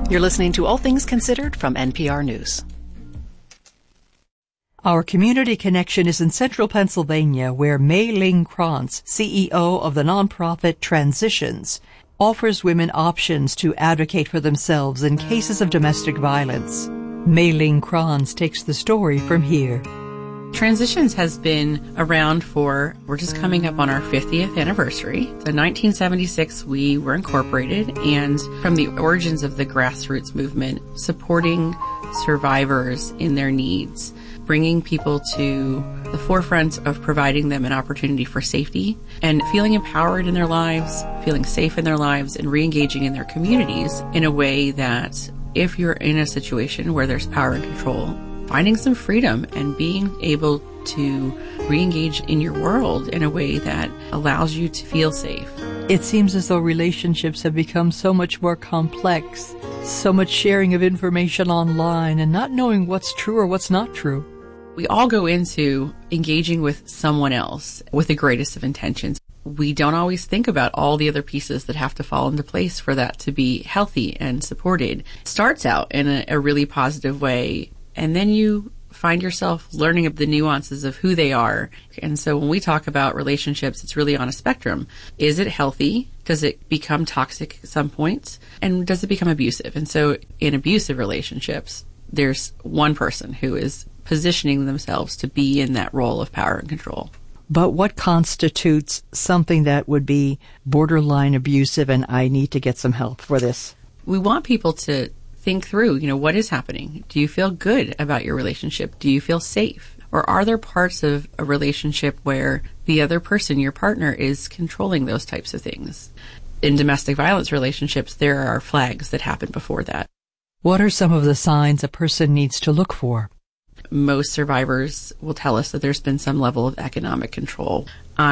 You're listening to All Things Considered from NPR News. Our community connection is in central Pennsylvania, where Mei Ling Krantz, CEO of the nonprofit Transitions, offers women options to advocate for themselves in cases of domestic violence. Mei Ling Krantz takes the story from here. Transitions has been around we're just coming up on our 50th anniversary. So in 1976, we were incorporated, and from the origins of the grassroots movement, supporting survivors in their needs, bringing people to the forefront of providing them an opportunity for safety and feeling empowered in their lives, feeling safe in their lives, and re-engaging in their communities in a way that if you're in a situation where there's power and control, finding some freedom and being able to re-engage in your world in a way that allows you to feel safe. It seems as though relationships have become so much more complex, so much sharing of information online and not knowing what's true or what's not true. We all go into engaging with someone else with the greatest of intentions. We don't always think about all the other pieces that have to fall into place for that to be healthy and supported. It starts out in a really positive way, and then you find yourself learning of the nuances of who they are. And so when we talk about relationships, it's really on a spectrum. Is it healthy? Does it become toxic at some points? And does it become abusive? And so in abusive relationships, there's one person who is positioning themselves to be in that role of power and control. But what constitutes something that would be borderline abusive and I need to get some help for this? We want people to think through, what is happening? Do you feel good about your relationship? Do you feel safe? Or are there parts of a relationship where the other person, your partner, is controlling those types of things? In domestic violence relationships, there are flags that happen before that. What are some of the signs a person needs to look for? Most survivors will tell us that there's been some level of economic control.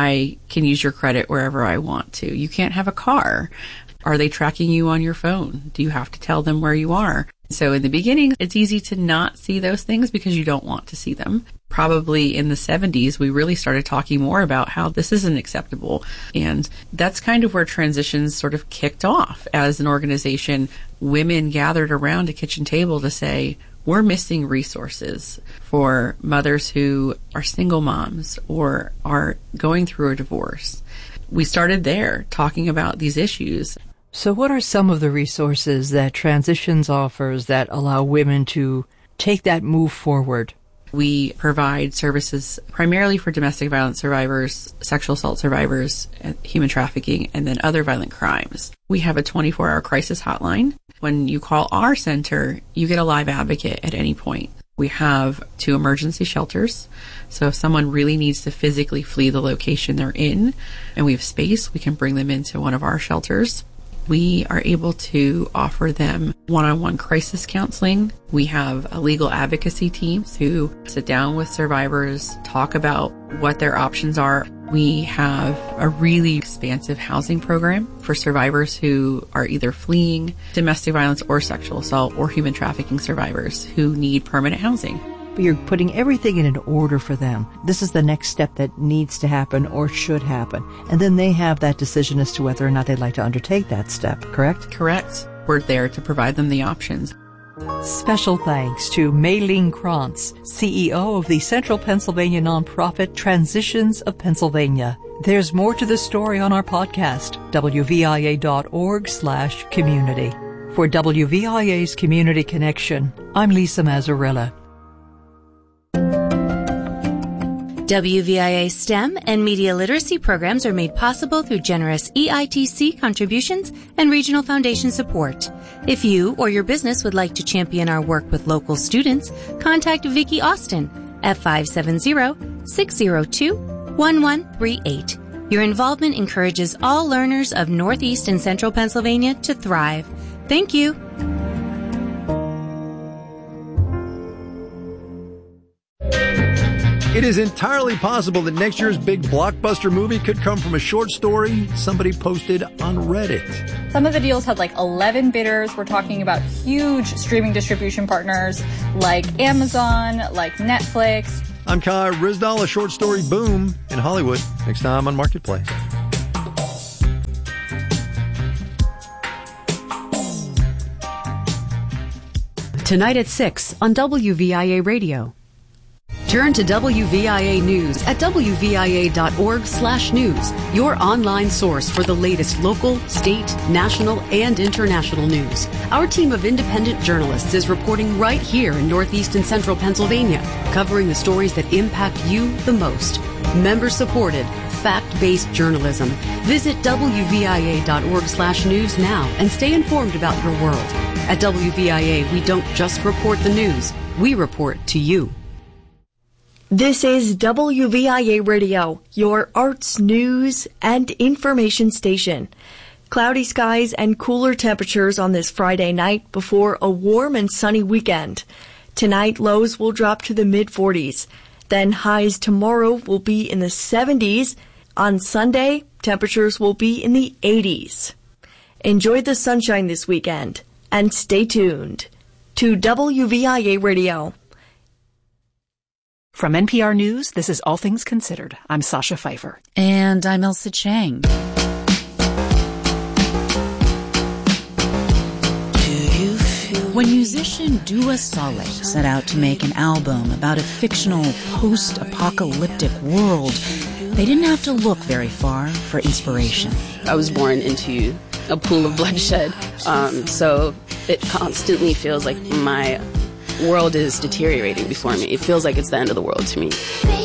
I can use your credit wherever I want to. You can't have a car. Are they tracking you on your phone? Do you have to tell them where you are? So in the beginning, it's easy to not see those things because you don't want to see them. Probably in the 70s, we really started talking more about how this isn't acceptable. And that's kind of where Transitions sort of kicked off. As an organization, women gathered around a kitchen table to say, we're missing resources for mothers who are single moms or are going through a divorce. We started there talking about these issues. So what are some of the resources that Transitions offers that allow women to take that move forward? We provide services primarily for domestic violence survivors, sexual assault survivors, human trafficking, and then other violent crimes. We have a 24-hour crisis hotline. When you call our center, you get a live advocate at any point. We have 2 emergency shelters. So if someone really needs to physically flee the location they're in and we have space, we can bring them into one of our shelters. We are able to offer them one-on-one crisis counseling. We have a legal advocacy team who sit down with survivors, talk about what their options are. We have a really expansive housing program for survivors who are either fleeing domestic violence or sexual assault or human trafficking survivors who need permanent housing. You're putting everything in an order for them. This is the next step that needs to happen or should happen. And then they have that decision as to whether or not they'd like to undertake that step, correct? Correct. We're there to provide them the options. Special thanks to Mei Ling Krantz, CEO of the Central Pennsylvania nonprofit Transitions of Pennsylvania. There's more to the story on our podcast, wvia.org/community. For WVIA's Community Connection, I'm Lisa Mazzarella. WVIA STEM and media literacy programs are made possible through generous EITC contributions and regional foundation support. If you or your business would like to champion our work with local students, contact Vicki Austin at 570-602-1138. Your involvement encourages all learners of Northeast and Central Pennsylvania to thrive. Thank you. It is entirely possible that next year's big blockbuster movie could come from a short story somebody posted on Reddit. Some of the deals had like 11 bidders. We're talking about huge streaming distribution partners like Amazon, like Netflix. I'm Kai Ryssdal, a short story boom in Hollywood. Next time on Marketplace. Tonight at 6 on WVIA Radio. Turn to WVIA News at wvia.org/news, your online source for the latest local, state, national, and international news. Our team of independent journalists is reporting right here in Northeast and Central Pennsylvania, covering the stories that impact you the most. Member-supported, fact-based journalism. Visit wvia.org/news now and stay informed about your world. At WVIA, we don't just report the news, we report to you. This is WVIA Radio, your arts, news, and information station. Cloudy skies and cooler temperatures on this Friday night before a warm and sunny weekend. Tonight, lows will drop to the mid-40s. Then highs tomorrow will be in the 70s. On Sunday, temperatures will be in the 80s. Enjoy the sunshine this weekend and stay tuned to WVIA Radio. From NPR News, this is All Things Considered. I'm Sasha Pfeiffer. And I'm Elsa Chang. When musician Dua Saleh set out to make an album about a fictional post-apocalyptic world, they didn't have to look very far for inspiration. I was born into a pool of bloodshed, so it constantly feels like my world is deteriorating before me. It feels like it's the end of the world to me.